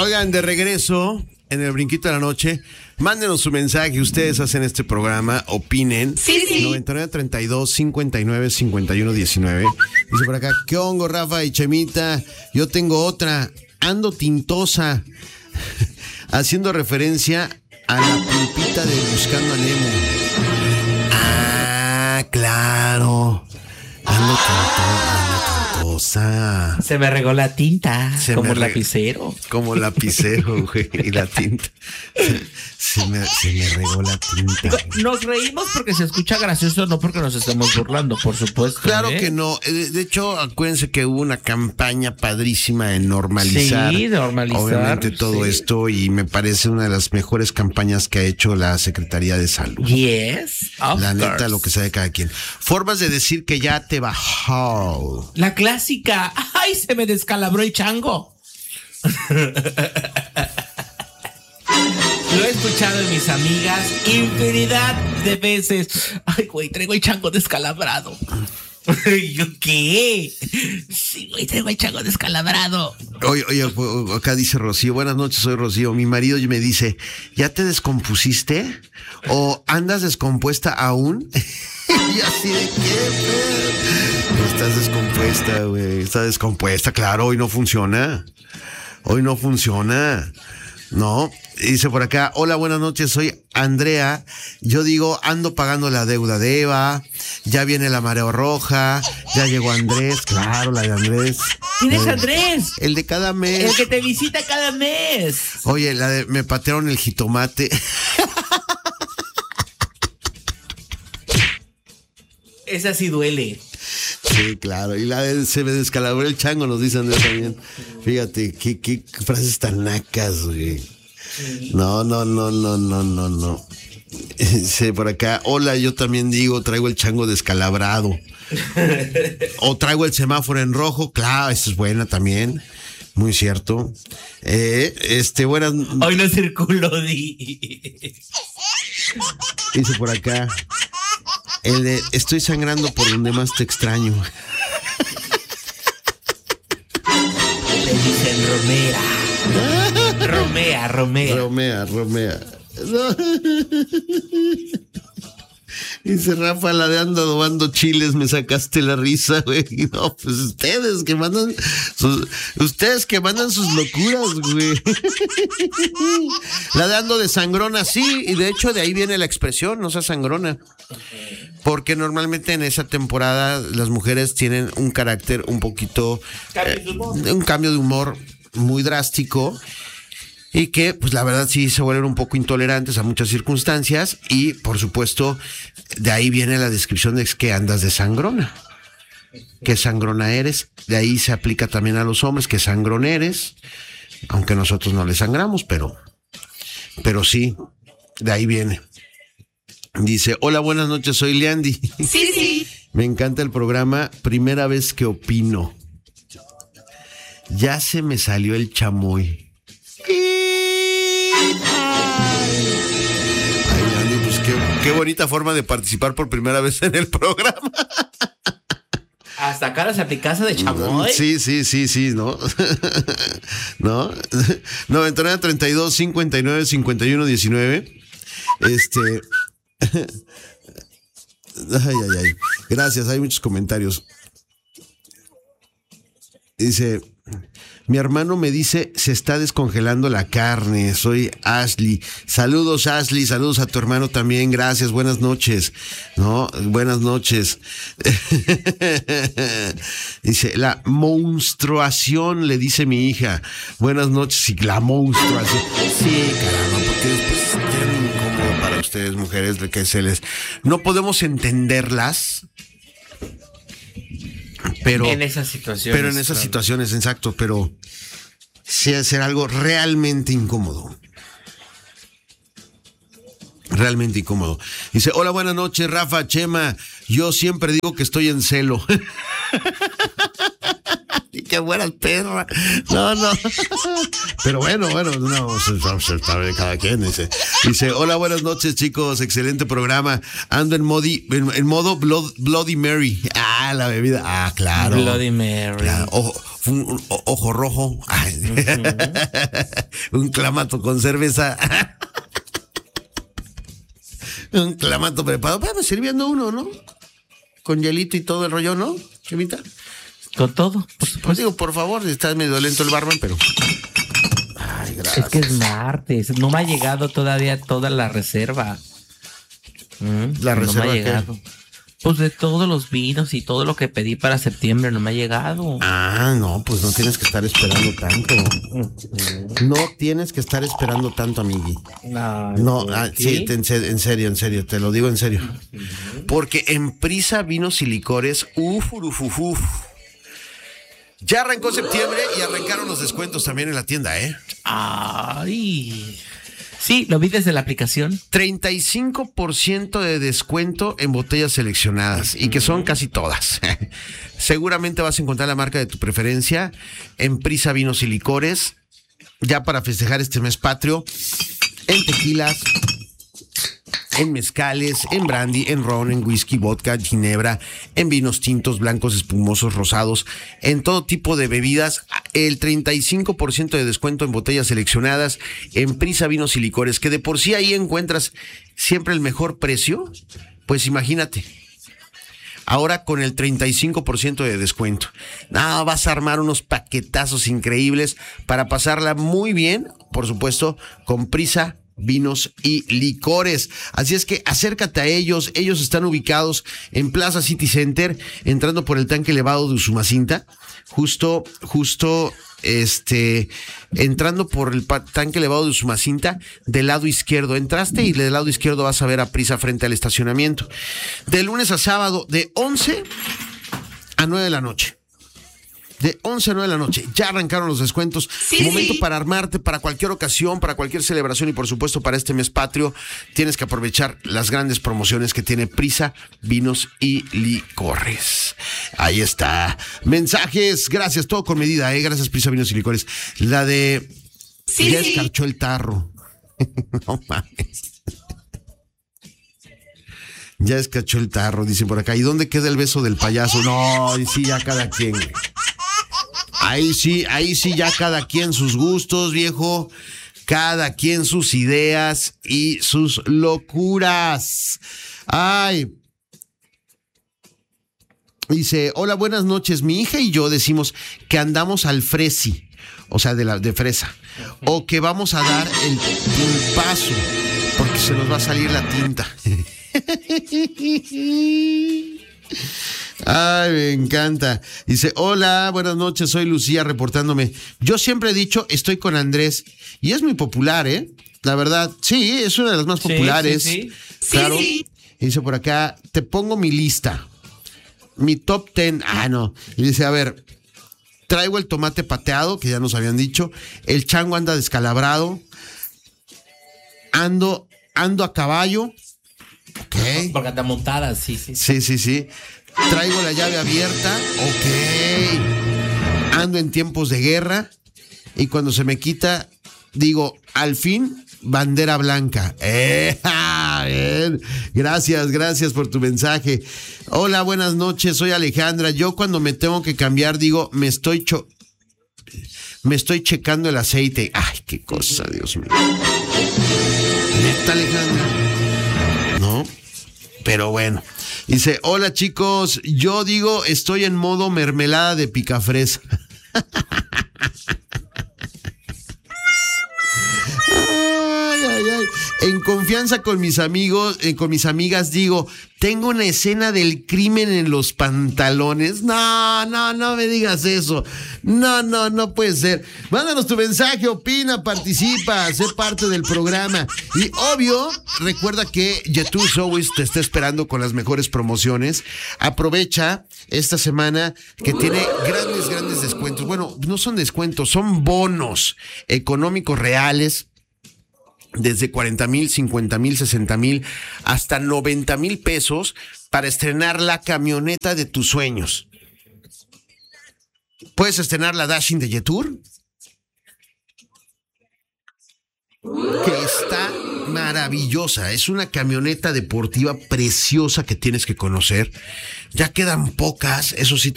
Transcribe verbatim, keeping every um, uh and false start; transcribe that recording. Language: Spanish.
Oigan, de regreso en el Brinquito de la Noche, mándenos su mensaje. Ustedes hacen este programa, opinen. Sí, sí. noventa y nueve, treinta y dos, cincuenta y nueve, cincuenta y uno, diecinueve. Dice por acá, ¿qué hongo, Rafa y Chemita? Yo tengo otra. Ando tintosa. Haciendo referencia a la pulpita de Buscando a Nemo. Ah, claro. Ando tintosa. Tintosa. Se me regó la tinta. Se como me re- lapicero. Como lapicero, güey. Y la tinta. Se, se me, se me regó la tinta. Digo, güey. nos reímos porque se escucha gracioso, no porque nos estemos burlando, por supuesto. Claro ¿eh? que no. Eh, De hecho, acuérdense que hubo una campaña padrísima de normalizar. Sí, normalizar, Obviamente todo sí. esto, y me parece una de las mejores campañas que ha hecho la Secretaría de Salud. Yes, of La neta, course. lo que sea de cada quien. Formas de decir que ya te bajó. La clásica. ¡Ay, se me descalabró el chango! Lo he escuchado en mis amigas infinidad de veces. Ay, güey, traigo el chango descalabrado. ¿Yo qué? Sí, güey, traigo el chango descalabrado. Oye, oye, acá dice Rocío, buenas noches, soy Rocío. Mi marido me dice, ¿ya te descompusiste? ¿O andas descompuesta aún? Y así de qué, no estás descompuesta, güey. Estás descompuesta, claro, hoy no funciona. Hoy no funciona. No, dice por acá, hola, buenas noches, soy Andrea. Yo digo, ando pagando la deuda de Eva, ya viene la marea roja, ya llegó Andrés, claro, la de Andrés. ¿Quién es Eh, Andrés? El de cada mes. El que te visita cada mes. Oye, la de me patearon el jitomate. Esa sí duele. Sí, claro. Y la de se me descalabró el chango, nos dice Andrés también. Fíjate, qué, qué frases tan nacas, güey. No, no, no, no, no, no, no. Dice por acá, hola, yo también digo, traigo el chango descalabrado. O traigo el semáforo en rojo, claro, esa es buena también. Muy cierto. Eh, este, buenas. Hoy no circulo, di. Dice por acá, el de estoy sangrando por donde más te extraño. Le dicen Romea. Romea, Romea. Romea, Romea. No. Dice Rafa, la de ando adobando chiles, me sacaste la risa, güey. No, pues ustedes que mandan sus, ustedes que mandan sus locuras, güey. La de ando de sangrona, sí, y de hecho de ahí viene la expresión, no sea sangrona. Porque normalmente en esa temporada las mujeres tienen un carácter un poquito, eh, un cambio de humor muy drástico. Y que, pues la verdad sí se vuelven un poco intolerantes a muchas circunstancias. Y, por supuesto, de ahí viene la descripción de que andas de sangrona. ¿Qué sangrona eres? De ahí se aplica también a los hombres, que sangrón eres. Aunque nosotros no le sangramos, pero, pero sí, de ahí viene. Dice, hola, buenas noches, soy Leandy. Sí, sí. Me encanta el programa, primera vez que opino. Ya se me salió el chamoy. Ay, Andy, pues qué, qué bonita forma de participar por primera vez en el programa. Hasta acá las aplicas de chamoy. Sí, sí, sí, sí, ¿no? ¿No? noventa y nueve, treinta y dos, cincuenta y nueve, cincuenta y uno, diecinueve. Este. Ay, ay, ay. Gracias, hay muchos comentarios. Dice, mi hermano me dice, se está descongelando la carne. Soy Ashley. Saludos, Ashley. Saludos a tu hermano también. Gracias. Buenas noches. No, buenas noches. Dice, la monstruación, le dice mi hija. Buenas noches. Y la monstruación. Sí, caramba, porque después es tan incómodo para ustedes, mujeres, de que se les... No podemos entenderlas. Pero, en esas situaciones. Pero en esas claro. situaciones, exacto, pero sí hacer algo realmente incómodo. Realmente incómodo. Dice, hola, buenas noches, Rafa, Chema. Yo siempre digo que estoy en celo. que fueras perra. No, no. Pero bueno, bueno, no, está bien cada quien. Dice, dice, hola, buenas noches, chicos. Excelente programa. Ando en, modi, en, en modo Blood, Bloody Mary. Ah, la bebida. Ah, claro. Bloody Mary. Claro. Ojo, un, un, ojo rojo. Ay. Uh-huh. Un clamato con cerveza. Un clamato preparado. Pues sirviendo uno, ¿no? Con hielito y todo el rollo, ¿no, Chemita? Con todo. Pues, pues digo, por favor, está medio lento el barman, pero... Ay, gracias. Es que es martes. No me ha llegado todavía toda la reserva. ¿Mm? ¿La no reserva me ha qué? llegado. Pues de todos los vinos y todo lo que pedí para septiembre no me ha llegado. Ah, no, pues no tienes que estar esperando tanto. No tienes que estar esperando tanto, amigui. No, No, ah, ¿sí? sí, te- en serio, en serio, en serio, te lo digo en serio. Porque en Prisa Vinos y Licores, uf, uf, uf, uf. Ya arrancó septiembre y arrancaron los descuentos también en la tienda, ¿eh? Ay. Sí, lo vi desde la aplicación. treinta y cinco por ciento de descuento en botellas seleccionadas y que son casi todas. Seguramente vas a encontrar la marca de tu preferencia en Prisa Vinos y Licores, ya para festejar este mes patrio, en tequilas, en mezcales, en brandy, en ron, en whisky, vodka, ginebra, en vinos tintos, blancos, espumosos, rosados, en todo tipo de bebidas. El treinta y cinco por ciento de descuento en botellas seleccionadas en Prisa Vinos y Licores, que de por sí ahí encuentras siempre el mejor precio. Pues imagínate, ahora con el treinta y cinco por ciento de descuento. No, vas a armar unos paquetazos increíbles para pasarla muy bien, por supuesto, con Prisa Vinos y Licores. Así es que acércate a ellos. Ellos están ubicados en Plaza City Center, entrando por el tanque elevado de Usumacinta, justo, justo, este, entrando por el pa- tanque elevado de Usumacinta, del lado izquierdo. Entraste y del lado izquierdo vas a ver a Prisa frente al estacionamiento. De lunes a sábado, de once a nueve de la noche. De once a nueve de la noche. Ya arrancaron los descuentos. Sí, Momento sí. para armarte para cualquier ocasión, para cualquier celebración y por supuesto para este mes patrio. Tienes que aprovechar las grandes promociones que tiene Prisa, Vinos y Licores. Ahí está. Mensajes. Gracias. Todo con medida, ¿eh? Gracias, Prisa, Vinos y Licores. La de... Sí, ya sí. escarchó el tarro. No mames. Ya escarchó el tarro, dicen por acá. ¿Y dónde queda el beso del payaso? No, y sí, ya cada quien, güey. Ahí sí, ahí sí, ya cada quien sus gustos, viejo. Cada quien sus ideas y sus locuras. Ay. Dice, hola, buenas noches. Mi hija y yo decimos que andamos al fresi, o sea, de la de fresa. O que vamos a dar el, el paso, porque se nos va a salir la tinta. Ay, me encanta. Dice, hola, buenas noches, soy Lucía reportándome. Yo siempre he dicho, estoy con Andrés. Y es muy popular, ¿eh? La verdad, sí, es una de las más Sí, populares. sí, sí. Claro. Sí, Y dice por acá, te pongo mi lista. Mi top ten. Ah, no. Y dice, a ver, traigo el tomate pateado, que ya nos habían dicho. El chango anda descalabrado. Ando, ando a caballo. Ok. Porque anda montada, sí, sí. Sí, sí, sí. Traigo la llave abierta. Ok. Ando en tiempos de guerra. Y cuando se me quita, digo, al fin, bandera blanca. Eh, bien. Gracias, gracias por tu mensaje. Hola, buenas noches. Soy Alejandra. Yo cuando me tengo que cambiar, digo, me estoy cho- me estoy checando el aceite. Ay, qué cosa, Dios mío. ¿Neta, Alejandra? No. Pero bueno. Dice, hola chicos, yo digo, estoy en modo mermelada de picafresa. Ay, ay, ay. En confianza con mis amigos, eh, con mis amigas, digo, tengo una escena del crimen en los pantalones. No, no, no me digas eso. No, no, no puede ser. Mándanos tu mensaje, opina, participa, sé parte del programa. Y obvio, recuerda que Yetu Showbiz te está esperando con las mejores promociones. Aprovecha esta semana que tiene grandes, grandes descuentos. Bueno, no son descuentos, son bonos económicos reales. Desde cuarenta mil, cincuenta mil, sesenta mil, hasta noventa mil pesos para estrenar la camioneta de tus sueños. Puedes estrenar la Dashing de Jetour, que está maravillosa. Es una camioneta deportiva preciosa que tienes que conocer. Ya quedan pocas, eso sí.